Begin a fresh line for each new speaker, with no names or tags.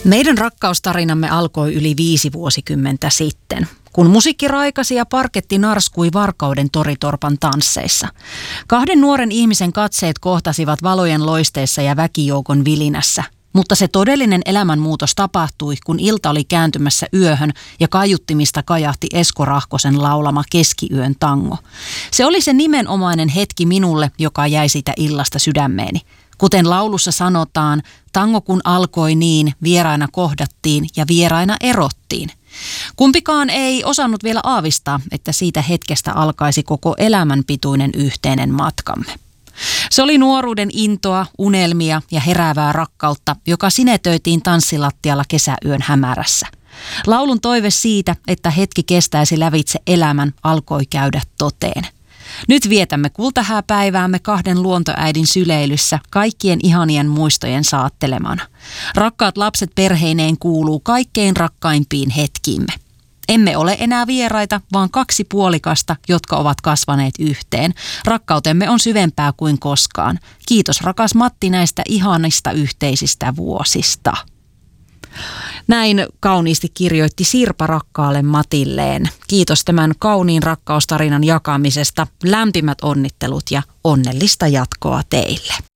Meidän rakkaustarinamme alkoi yli 5 vuosikymmentä sitten, kun musiikki raikasi ja parketti narskui Varkauden toritorpan tansseissa. 2 nuoren ihmisen katseet kohtasivat valojen loisteessa ja väkijoukon vilinässä. Mutta se todellinen elämänmuutos tapahtui, kun ilta oli kääntymässä yöhön ja kaiuttimista kajahti Esko Rahkosen laulama Keskiyön tango. Se oli se nimenomainen hetki minulle, joka jäi siitä illasta sydämeeni. Kuten laulussa sanotaan, tango kun alkoi niin, vieraina kohdattiin ja vieraina erottiin. Kumpikaan ei osannut vielä aavistaa, että siitä hetkestä alkaisi koko elämän pituinen yhteinen matkamme. Se oli nuoruuden intoa, unelmia ja heräävää rakkautta, joka sinetöitiin tanssilattialla kesäyön hämärässä. Laulun toive siitä, että hetki kestäisi lävitse elämän, alkoi käydä toteen. Nyt vietämme kultahääpäiväämme 2 luontoäidin syleilyssä kaikkien ihanien muistojen saattelemana. Rakkaat lapset perheineen kuuluu kaikkein rakkaimpiin hetkiimme. Emme ole enää vieraita, vaan 2 puolikasta, jotka ovat kasvaneet yhteen. Rakkautemme on syvempää kuin koskaan. Kiitos rakas Matti näistä ihanista yhteisistä vuosista. Näin kauniisti kirjoitti Sirpa rakkaalle Matilleen. Kiitos tämän kauniin rakkaustarinan jakamisesta. Lämpimät onnittelut ja onnellista jatkoa teille.